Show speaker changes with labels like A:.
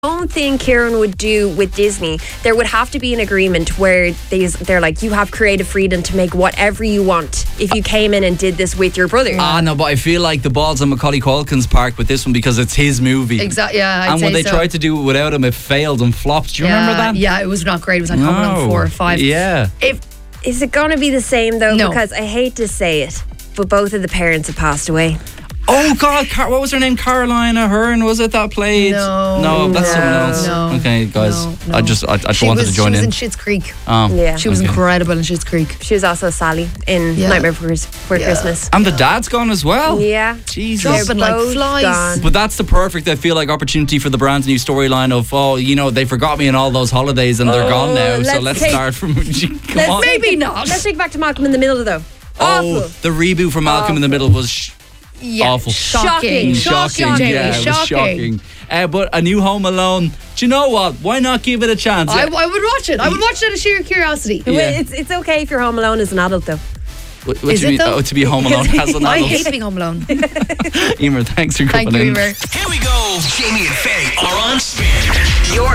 A: don't think Kieran would do with Disney. There would have to be an agreement where they're like, you have creative freedom to make whatever you want if you came in and did this with your brother.
B: No, but I feel like the ball's on Macaulay Culkin's park with this one because it's his movie.
C: Exactly. Yeah,
B: and when they tried to do it without him, it failed and flopped. Do you remember that?
C: Yeah, it was not great. It was like coming on 4 or 5.
B: Yeah.
A: Is it going to be the same though?
C: No.
A: Because I hate to say it, but both of the parents have passed away.
B: Oh God, what was her name? Caroline Aherne, was it that played?
C: No,
B: that's someone else.
C: No.
B: Okay, guys,
C: No.
B: I just wanted to join
C: She was
B: in.
C: in Schitt's Creek.
A: Yeah.
C: She was incredible in Schitt's Creek.
A: She was also Sally in Nightmare Before Christmas.
B: And the dad's gone as well.
A: Yeah.
B: Jesus.
C: Dropping like
A: both
C: flies.
A: gone.
B: But that's the perfect, I feel like, opportunity for the brand's new storyline of, they forgot me in all those holidays and they're gone now. So let's start from. Come on.
C: Maybe not.
A: Let's take it back to Malcolm in the Middle though.
B: Oh,
A: Awful.
B: the reboot from Malcolm in the Middle was awful.
C: Shocking.
B: Yeah, it was shocking. But a new Home Alone. Do you know what? Why not give it a chance?
C: I would watch it. I would watch it out of sheer curiosity.
B: Yeah.
A: It's okay if you're home alone as an adult though.
B: What
C: Is
B: do you
C: it
B: mean?
C: though?
B: To be Home Alone as an
C: I
B: adult.
C: hate being home alone.
B: Emer, thanks for coming
C: Thank you,
B: in.
C: Emer.
D: Here we go. Jamie and Faye are on spin.